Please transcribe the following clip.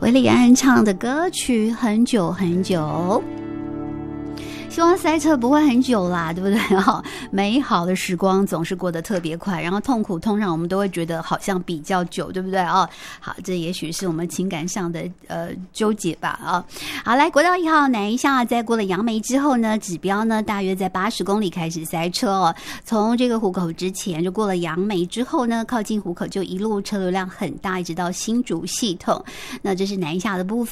韦礼安唱的歌曲《很久很久》。希望塞车不会很久啦，对不对？美好的时光总是过得特别快，然后痛苦通常我们都会觉得好像比较久，对不对？好，这也许是我们情感上的纠结吧。好，来国道1号南一下，在过了杨梅之后呢，指标呢大约在80公里开始塞车哦。从这个湖口之前就过了杨梅之后呢，靠近湖口就一路车流量很大，一直到新竹系统。那这是南一下的部分。